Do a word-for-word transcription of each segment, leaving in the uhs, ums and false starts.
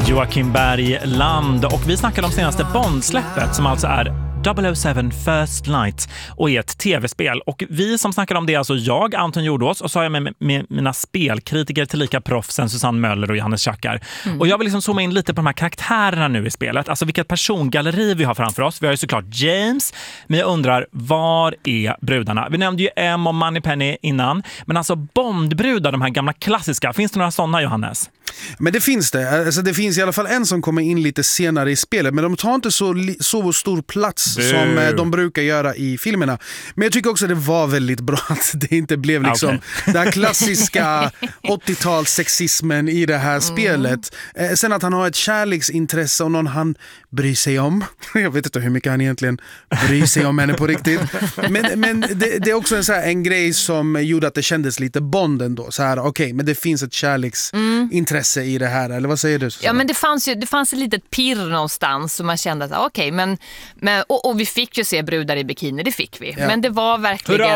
Joakim Berg Land, och vi snackade om senaste Bond-släppet som alltså är double oh seven First Light och är ett tv-spel. Och vi som snackar om det är alltså jag, Anton Jordås, och så har jag med, med mina spelkritiker tillika proffsen Susanne Möller och Johannes Schackar. Mm. Och jag vill liksom zooma in lite på de här karaktärerna nu i spelet. Alltså vilket persongalleri vi har framför oss. Vi har ju såklart James, men jag undrar, var är brudarna? Vi nämnde ju M och Moneypenny innan, men alltså Bondbrudar, de här gamla klassiska. Finns det några sådana, Johannes? Men det finns det. Alltså det finns i alla fall en som kommer in lite senare i spelet, men de tar inte så, så stor plats Buh. som de brukar göra i filmerna. Men jag tycker också att det var väldigt bra att det inte blev liksom okay. den här klassiska åttio-tals sexismen i det här mm. spelet. Eh, sen att han har ett kärleksintresse och någon han bryr sig om. Jag vet inte hur mycket han egentligen bryr sig om henne på riktigt. Men, men det, det är också en, så här, en grej som gjorde att det kändes lite Bonden då. Så här, okej, okay, men det finns ett kärleksintresse mm. i det här, eller vad säger du? Ja, men det fanns ju det fanns ett litet pirr någonstans som man kände att okej, okay, men, men och, och vi fick ju se brudar i bikini, det fick vi. Ja. Men det var verkligen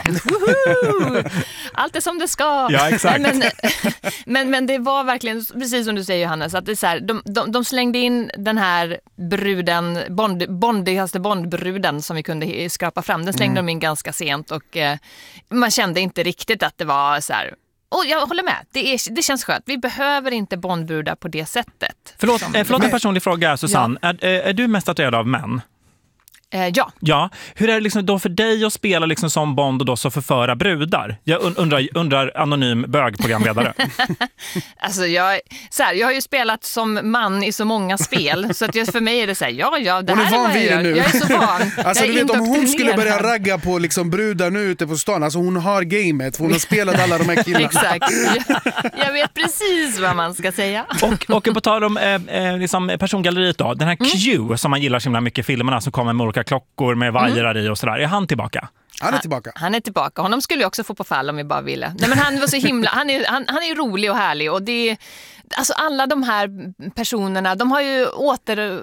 allt är som det ska. Ja, exakt. Men, men, men det var verkligen precis som du säger, Johannes, att det är så här, de, de, de slängde in den här bruden, bond, bondigaste bondbruden som vi kunde skrapa fram. Den slängde mm. de in ganska sent och eh, man kände inte riktigt att det var så här. Och jag håller med, det, är, det känns skönt. Vi behöver inte bondbrudar på det sättet. Förlåt, eh, förlåt en personlig fråga, Susanne. Ja. Är, är du mest attraherad av män? Eh, ja. Ja. Hur är det liksom då för dig att spela liksom som Bond och då så förföra brudar? Jag undrar, undrar anonym bögprogramledare. Alltså jag, så här, jag har ju spelat som man i så många spel, så att jag, för mig är det så här, ja, ja, det hon här är van är vid jag, nu. jag är så van. Alltså jag du vet, om hon skulle börja ragga på liksom brudar nu ute på stan, alltså hon har gamet, hon har spelat alla de här killarna. Exakt, jag, jag vet precis vad man ska säga. Och, och på tal om eh, liksom persongalleriet då, den här Q mm. som man gillar så himla mycket i filmerna, som kommer med olika klockor med vajrar i och sådär. Är han tillbaka? Han är tillbaka. Han, han är tillbaka. Honom skulle jag också få på fall om vi bara ville. Nej, men han var så himla, han är, han, han är rolig och härlig, och det, alltså alla de här personerna, de har ju åter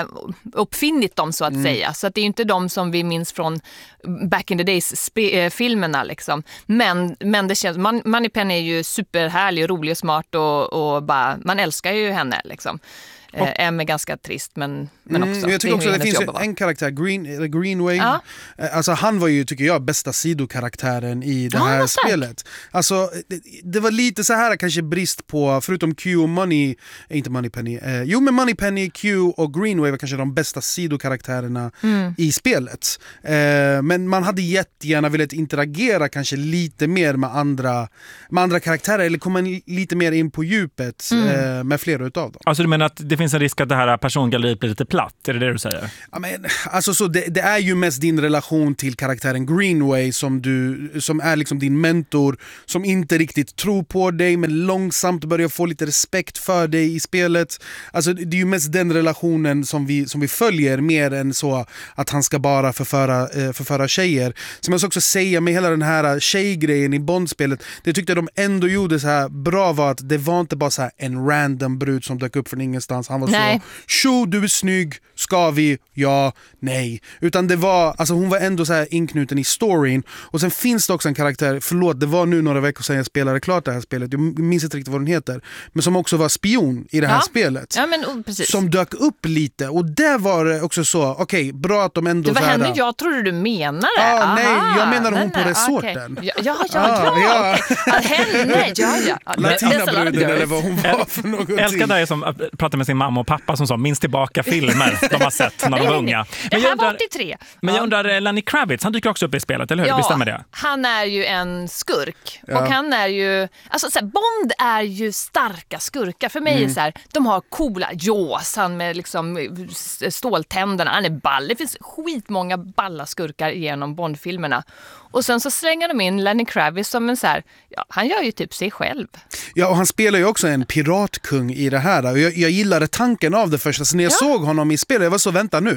uppfinnit dem så att mm. säga. Så att det är ju inte de som vi minns från back in the days spe, filmerna liksom. Men, men det känns, Man, Moneypenny är ju superhärlig och rolig och smart och, och bara, man älskar ju henne liksom. Och, M är ganska trist, men, men också. Mm, jag tycker också att det finns en karaktär, Green, Greenway. Ja. Alltså han var ju, tycker jag, bästa sidokaraktären i det här ja, spelet. Alltså det, det var lite så här kanske brist på, förutom Q och Money, inte Moneypenny. Eh, jo, men Moneypenny, Q och Greenway var kanske de bästa sidokaraktärerna mm. i spelet. Eh, men man hade jättegärna velat interagera kanske lite mer med andra, med andra karaktärer, eller komma lite mer in på djupet mm. eh, med flera utav dem. Alltså du menar att det finns en risk att det här persongalleriet blir lite platt, är det det du säger? Ja, men, alltså, så det, det är ju mest din relation till karaktären Greenway som, du, som är liksom din mentor, som inte riktigt tror på dig men långsamt börjar få lite respekt för dig i spelet. Alltså, det är ju mest den relationen som vi, som vi följer, mer än så att han ska bara förföra, eh, förföra tjejer. Som jag ska också säga med hela den här tjejgrejen i Bondspelet, det tyckte jag de ändå gjorde så här bra, var att det var inte bara så här en random brud som dök upp från ingenstans. Han var nej. så, tjo, du är snygg, ska vi? Ja, nej. Utan det var, alltså hon var ändå så här inknuten i storyn. Och sen finns det också en karaktär, förlåt, det var nu några veckor sedan jag spelade klart det här spelet, jag minns inte riktigt vad den heter, men som också var spion i det här ja. spelet. Ja, men, oh, precis. Som dök upp lite, och där var det också så, okej, okay, bra att de ändå det var så här, henne jag trodde du menade. Ah, nej, jag menar hon på resorten. Okay. Ja, ja, ja. Ah, ja. ja. Henne, ja, ja. Latinabruden eller vad hon var för någonting. Älskar dig som pratar med sin mamma och pappa som sa, minns tillbaka filmer de har sett när de var unga. Men det här var åttiotre. Men jag undrar, Lenny Kravitz, han dyker också upp i spelet, eller hur? Ja, bestämmer det? Han är ju en skurk. Ja. Och han är ju, alltså så här, Bond är ju starka skurkar. För mig mm. är så här, de har coola Jaws, han med liksom ståltänderna, han är ball. Det finns skitmånga balla skurkar genom Bond-filmerna. Och sen så slänger de in Lenny Kravitz som en så här, ja, han gör ju typ sig själv. Ja, och han spelar ju också en piratkung i det här. Och jag, jag gillade tanken av det första, så när jag ja. såg honom i spelet, jag var så, vänta nu,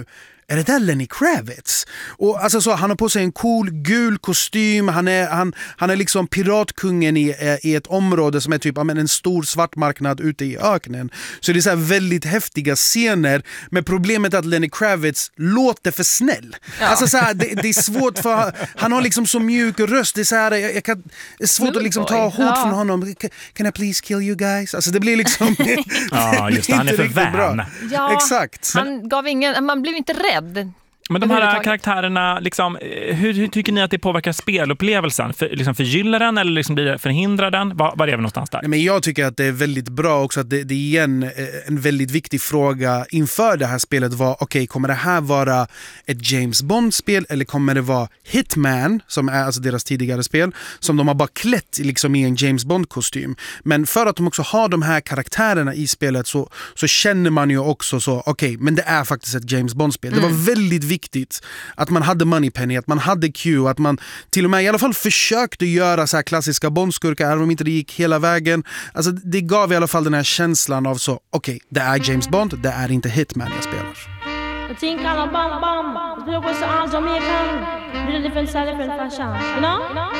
är det där Lenny Kravitz? Och alltså så, han har på sig en cool gul kostym, han är, han, han är liksom piratkungen i, i ett område som är typ men, en stor svart marknad ute i öknen. Så det är så här väldigt häftiga scener, men problemet är att Lenny Kravitz låter för snäll. Ja. Alltså så här, det, det är svårt för han har liksom så mjuk röst, det är, så här, jag, jag kan, det är svårt Smooth att liksom ta hårt ja. från honom. Can I please kill you guys? Alltså det blir liksom ja, just det, han är för vän. Ja, exakt. Han gav ingen, man blev inte rädd. Men de här karaktärerna, liksom, hur, hur tycker ni att det påverkar spelupplevelsen? För, liksom förgyllar den eller liksom blir det förhindrar den? Var, var är vi någonstans där? Men jag tycker att det är väldigt bra också att det, det är igen en väldigt viktig fråga inför det här spelet var, okej, okay, kommer det här vara ett James Bond-spel eller kommer det vara Hitman, som är alltså deras tidigare spel, som de har bara klätt liksom i en James Bond-kostym. Men för att de också har de här karaktärerna i spelet så, så känner man ju också så, okej, okay, men det är faktiskt ett James Bond-spel. Mm. Det var väldigt viktigt viktigt att man hade Moneypenny, att man hade Q, att man till och med i alla fall försökte göra så här klassiska bondskurkar, även om inte det gick hela vägen. Alltså det gav i alla fall den här känslan av så, okej, okay, det är James Bond, det är inte Hitman jag spelar.